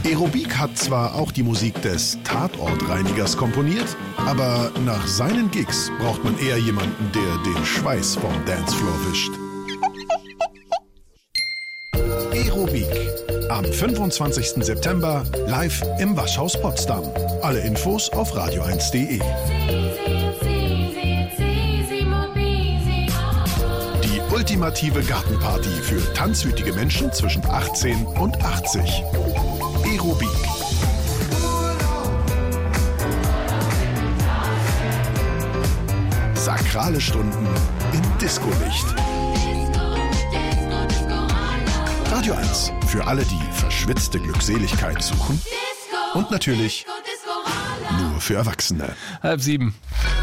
Aerobik hat zwar auch die Musik des Tatortreinigers komponiert, aber nach seinen Gigs braucht man eher jemanden, der den Schweiß vom Dancefloor wischt. Aerobik. Am 25. September live im Waschhaus Potsdam. Alle Infos auf radio1.de. Die ultimative Gartenparty für tanzwütige Menschen zwischen 18 und 80. Aerobik. Sakrale Stunden im Disco-Licht. Radio 1 für alle, die verschwitzte Glückseligkeit suchen. Und natürlich nur für Erwachsene. 6:30.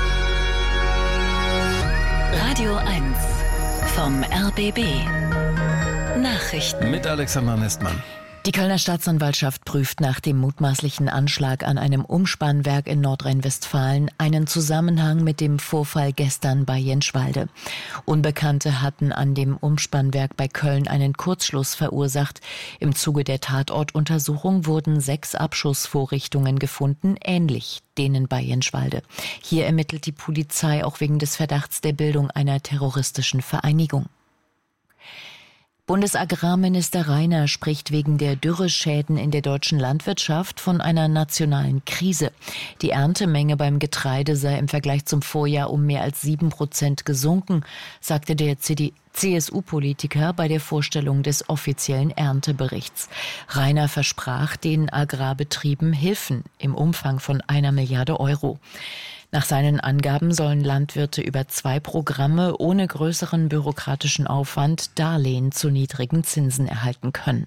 Radio 1 vom RBB. Nachrichten. Mit Alexander Nestmann. Die Kölner Staatsanwaltschaft prüft nach dem mutmaßlichen Anschlag an einem Umspannwerk in Nordrhein-Westfalen einen Zusammenhang mit dem Vorfall gestern bei Jenschwalde. Unbekannte hatten an dem Umspannwerk bei Köln einen Kurzschluss verursacht. Im Zuge der Tatortuntersuchung wurden 6 Abschussvorrichtungen gefunden, ähnlich denen bei Jenschwalde. Hier ermittelt die Polizei auch wegen des Verdachts der Bildung einer terroristischen Vereinigung. Bundesagrarminister Reiner spricht wegen der Dürreschäden in der deutschen Landwirtschaft von einer nationalen Krise. Die Erntemenge beim Getreide sei im Vergleich zum Vorjahr um mehr als 7% gesunken, sagte der CSU-Politiker bei der Vorstellung des offiziellen Ernteberichts. Reiner versprach den Agrarbetrieben Hilfen im Umfang von 1 Milliarde Euro. Nach seinen Angaben sollen Landwirte über 2 Programme ohne größeren bürokratischen Aufwand Darlehen zu niedrigen Zinsen erhalten können.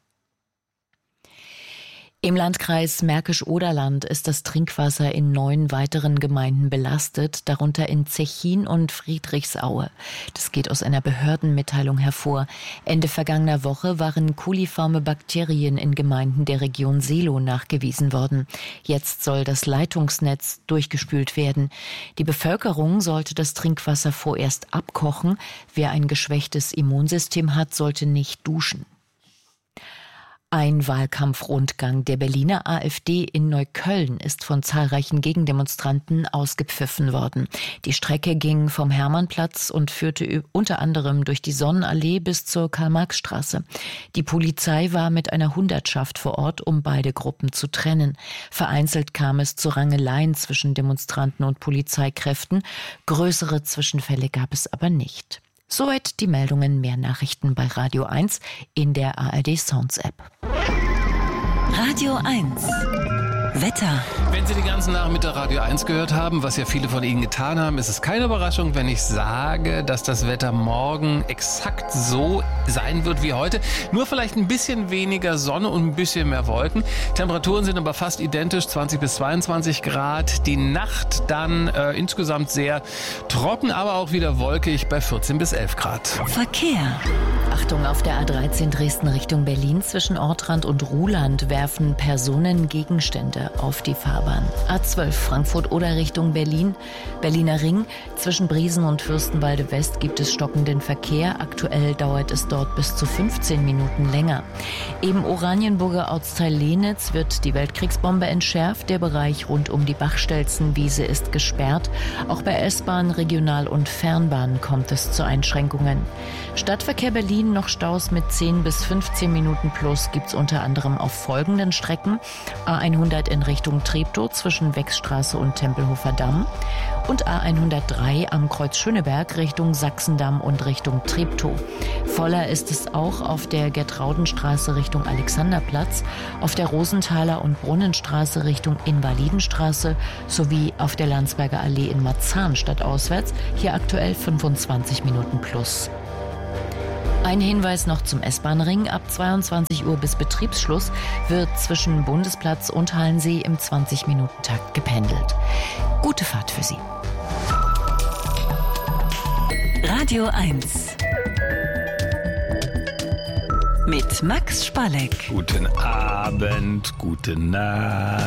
Im Landkreis Märkisch-Oderland ist das Trinkwasser in 9 weiteren Gemeinden belastet, darunter in Zechin und Friedrichsaue. Das geht aus einer Behördenmitteilung hervor. Ende vergangener Woche waren coliforme Bakterien in Gemeinden der Region Seelow nachgewiesen worden. Jetzt soll das Leitungsnetz durchgespült werden. Die Bevölkerung sollte das Trinkwasser vorerst abkochen. Wer ein geschwächtes Immunsystem hat, sollte nicht duschen. Ein Wahlkampfrundgang der Berliner AfD in Neukölln ist von zahlreichen Gegendemonstranten ausgepfiffen worden. Die Strecke ging vom Hermannplatz und führte unter anderem durch die Sonnenallee bis zur Karl-Marx-Straße. Die Polizei war mit einer Hundertschaft vor Ort, um beide Gruppen zu trennen. Vereinzelt kam es zu Rangeleien zwischen Demonstranten und Polizeikräften. Größere Zwischenfälle gab es aber nicht. Soweit die Meldungen. Mehr Nachrichten bei Radio 1 in der ARD Sounds App. Radio 1 Wetter. Wenn Sie den ganzen Nachmittag Radio 1 gehört haben, was ja viele von Ihnen getan haben, ist es keine Überraschung, wenn ich sage, dass das Wetter morgen exakt so sein wird wie heute. Nur vielleicht ein bisschen weniger Sonne und ein bisschen mehr Wolken. Temperaturen sind aber fast identisch, 20 bis 22 Grad. Die Nacht dann insgesamt sehr trocken, aber auch wieder wolkig bei 14 bis 11 Grad. Verkehr. Achtung, auf der A13 Dresden Richtung Berlin zwischen Ortrand und Ruhland werfen Personen Gegenstände auf die Fahrbahn. A12 Frankfurt-Oder Richtung Berlin, Berliner Ring. Zwischen Briesen und Fürstenwalde West gibt es stockenden Verkehr. Aktuell dauert es dort bis zu 15 Minuten länger. Im Oranienburger Ortsteil Lehnitz wird die Weltkriegsbombe entschärft. Der Bereich rund um die Bachstelzenwiese ist gesperrt. Auch bei S-Bahn, Regional- und Fernbahn kommt es zu Einschränkungen. Stadtverkehr Berlin, noch Staus mit 10 bis 15 Minuten plus gibt's unter anderem auf folgenden Strecken. A100 in Richtung Treptow zwischen Wechsstraße und Tempelhofer Damm und A103 am Kreuz Schöneberg Richtung Sachsendamm und Richtung Treptow. Voller ist es auch auf der Gertraudenstraße Richtung Alexanderplatz, auf der Rosenthaler und Brunnenstraße Richtung Invalidenstraße sowie auf der Landsberger Allee in Marzahn stadtauswärts, hier aktuell 25 Minuten plus. Ein Hinweis noch zum S-Bahn-Ring. Ab 22 Uhr bis Betriebsschluss wird zwischen Bundesplatz und Hallensee im 20-Minuten-Takt gependelt. Gute Fahrt für Sie. Radio 1 mit Max Spalleck. Guten Abend, gute Nacht.